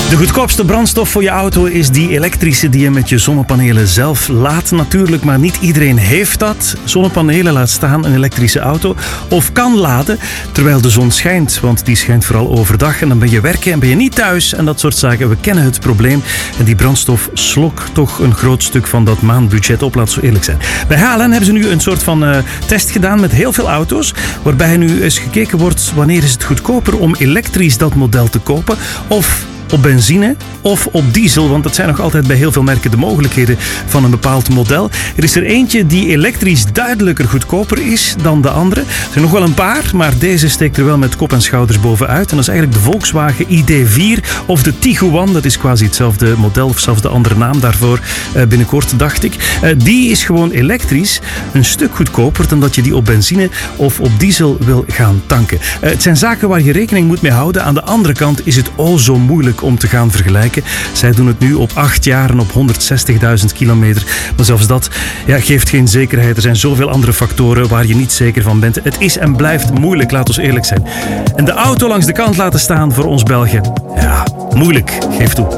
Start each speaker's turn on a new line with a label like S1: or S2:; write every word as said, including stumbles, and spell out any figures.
S1: De goedkoopste brandstof voor je auto is die elektrische die je met je zonnepanelen zelf laat natuurlijk, maar niet iedereen heeft dat. Zonnepanelen, laat staan een elektrische auto, of kan laden terwijl de zon schijnt, want die schijnt vooral overdag en dan ben je werken en ben je niet thuis en dat soort zaken. We kennen het probleem en die brandstof slokt toch een groot stuk van dat maandbudget op, laat zo eerlijk zijn. Bij H L N hebben ze nu een soort van uh, test gedaan met heel veel auto's, waarbij nu eens gekeken wordt wanneer is het goedkoper om elektrisch dat model te kopen of op benzine of op diesel, want dat zijn nog altijd bij heel veel merken de mogelijkheden van een bepaald model. Er is er eentje die elektrisch duidelijker goedkoper is dan de andere. Er zijn nog wel een paar, maar deze steekt er wel met kop en schouders bovenuit. En dat is eigenlijk de Volkswagen I D vier of de Tiguan. Dat is quasi hetzelfde model of zelfs de andere naam daarvoor uh, binnenkort, dacht ik. Uh, die is gewoon elektrisch een stuk goedkoper dan dat je die op benzine of op diesel wil gaan tanken. Uh, het zijn zaken waar je rekening moet mee houden. Aan de andere kant is het o zo moeilijk om te gaan vergelijken. Zij doen het nu op acht jaar en op honderdzestigduizend kilometer. Maar zelfs dat ja, geeft geen zekerheid. Er zijn zoveel andere factoren waar je niet zeker van bent. Het is en blijft moeilijk, laat ons eerlijk zijn. En de auto langs de kant laten staan voor ons Belgen. Ja, moeilijk, geef toe.